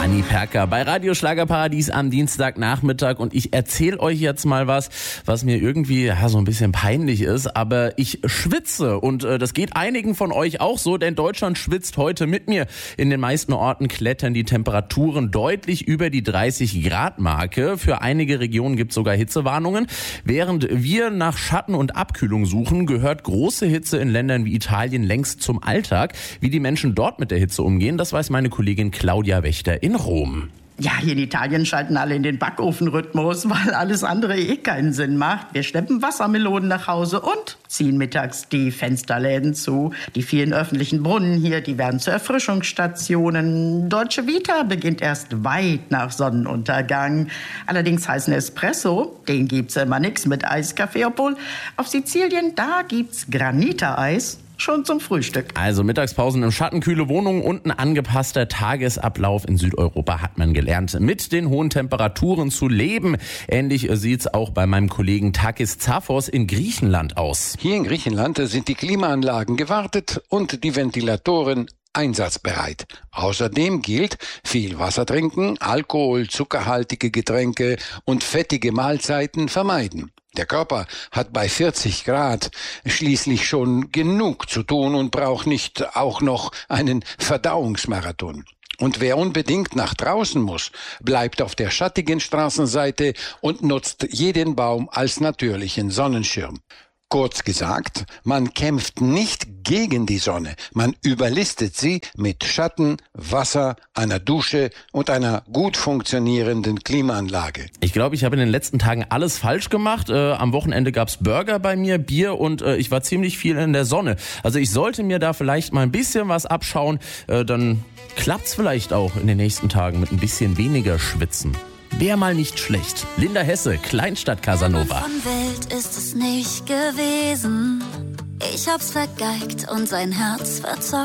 Anni Perker bei Radio Schlagerparadies am Dienstagnachmittag und ich erzähle euch jetzt mal was mir irgendwie so ein bisschen peinlich ist, aber ich schwitze und das geht einigen von euch auch so, denn Deutschland schwitzt heute mit mir. In den meisten Orten klettern die Temperaturen deutlich über die 30-Grad-Marke. Für einige Regionen gibt es sogar Hitzewarnungen. Während wir nach Schatten und Abkühlung suchen, gehört große Hitze in Ländern wie Italien längst zum Alltag. Wie die Menschen dort mit der Hitze umgehen, das weiß meine Kollegin Claudia Wächter in Rom. Ja, hier in Italien schalten alle in den Backofenrhythmus, weil alles andere keinen Sinn macht. Wir schleppen Wassermelonen nach Hause und ziehen mittags die Fensterläden zu. Die vielen öffentlichen Brunnen hier, die werden zu Erfrischungsstationen. Deutsche Vita beginnt erst weit nach Sonnenuntergang. Allerdings heißen Espresso, den gibt's immer nix mit Eiskaffee, obwohl auf Sizilien, da gibt's Granita-Eis. Schon zum Frühstück. Also Mittagspausen im Schatten, kühle Wohnungen und ein angepasster Tagesablauf in Südeuropa hat man gelernt, mit den hohen Temperaturen zu leben. Ähnlich sieht's auch bei meinem Kollegen Takis Zaphos in Griechenland aus. Hier in Griechenland sind die Klimaanlagen gewartet und die Ventilatoren einsatzbereit. Außerdem gilt, viel Wasser trinken, Alkohol, zuckerhaltige Getränke und fettige Mahlzeiten vermeiden. Der Körper hat bei 40 Grad schließlich schon genug zu tun und braucht nicht auch noch einen Verdauungsmarathon. Und wer unbedingt nach draußen muss, bleibt auf der schattigen Straßenseite und nutzt jeden Baum als natürlichen Sonnenschirm. Kurz gesagt, man kämpft nicht gegen die Sonne, man überlistet sie mit Schatten, Wasser, einer Dusche und einer gut funktionierenden Klimaanlage. Ich glaube, ich habe in den letzten Tagen alles falsch gemacht. Am Wochenende gab's Burger bei mir, Bier und ich war ziemlich viel in der Sonne. Also ich sollte mir da vielleicht mal ein bisschen was abschauen, dann klappt's vielleicht auch in den nächsten Tagen mit ein bisschen weniger Schwitzen. Wär mal nicht schlecht. Linda Hesse, Kleinstadt Casanova. Von Welt ist es nicht gewesen. Ich hab's vergeigt und sein Herz verzockt.